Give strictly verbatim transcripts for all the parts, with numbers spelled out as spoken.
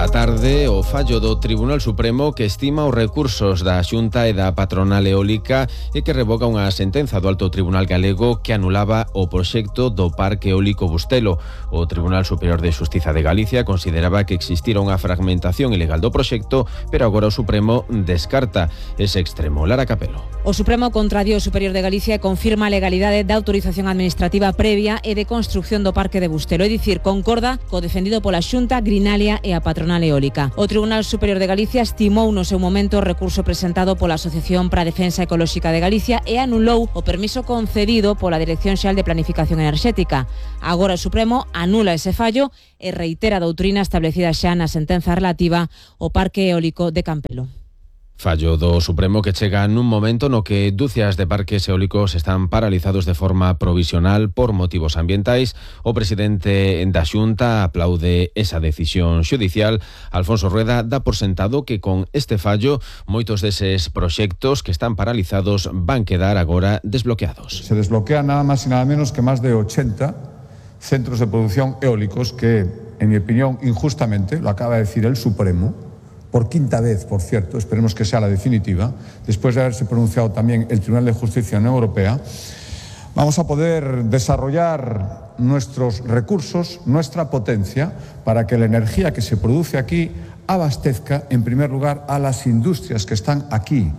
Esta tarde, o fallo do Tribunal Supremo que estima os recursos da Xunta e da patronal eólica e que revoca unha sentenza do Alto Tribunal Galego que anulaba o proxecto do Parque Eólico Bustelo. O Tribunal Superior de Xustiza de Galicia consideraba que existira unha fragmentación ilegal do proxecto, pero agora o Supremo descarta ese extremo. Lara Capelo. O Supremo contradió o Superior de Galicia e confirma a legalidade da autorización administrativa previa e de construción do Parque de Bustelo, é dicir, concorda co defendido pola Xunta, Grinalia e a patronal eólica. O Tribunal Superior de Galicia estimou no seu momento o recurso presentado pola Asociación para a Defensa Ecolóxica de Galicia e anulou o permiso concedido pola Dirección Xeral de Planificación Enerxética. Agora o Supremo anula ese fallo e reitera a doutrina establecida xa na sentenza relativa ao Parque Eólico de Campelo. Fallo do Supremo que chega nun momento no que dúcias de parques eólicos están paralizados de forma provisional por motivos ambientais. O presidente da Xunta aplaude esa decisión xudicial. Alfonso Rueda dá por sentado que con este fallo moitos deses proxectos que están paralizados van quedar agora desbloqueados. Se desbloquean nada máis e nada menos que máis de ochenta centros de producción eólicos que, en mi opinión, injustamente, lo acaba de decir el Supremo, por quinta vez, por cierto, esperemos que sea la definitiva, después de haberse pronunciado también el Tribunal de Justicia de la Unión Europea, vamos a poder desarrollar nuestros recursos, nuestra potencia, para que la energía que se produce aquí abastezca, en primer lugar, a las industrias que están aquí.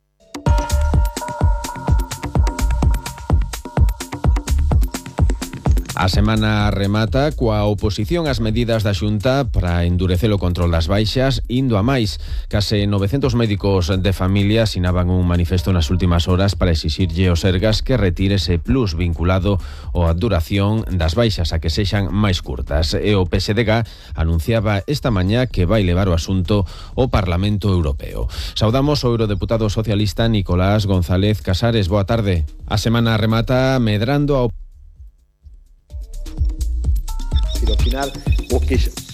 A semana remata coa oposición ás medidas da Xunta para endurecer o control das baixas, indo a máis. Case novecentos médicos de familia asinaban un manifesto nas últimas horas para exixirlle ao Sergas que retire ese plus vinculado á duración das baixas a que sexan máis curtas. E o P S D G anunciaba esta mañá que vai levar o asunto ao Parlamento Europeo. Saudamos o eurodeputado socialista Nicolás González Casares. Boa tarde. A semana remata medrando ao Al final, vos que